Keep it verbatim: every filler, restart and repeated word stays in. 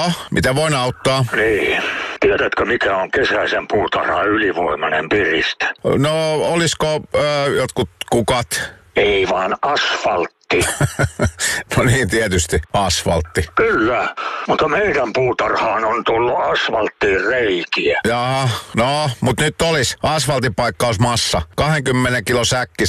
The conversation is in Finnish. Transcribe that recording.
No, miten voin auttaa? Niin. Tiedätkö, mikä on kesäisen puutarhan ylivoimainen piriste? No, olisiko ö, jotkut kukat? Ei vaan asfaltti. No niin, tietysti. Asfaltti. Kyllä, mutta meidän puutarhaan on tullut asfalttiin reikiä. Jaa, no, mutta nyt olisi asfaltipaikkausmassa. kaksikymmentä kilo säkki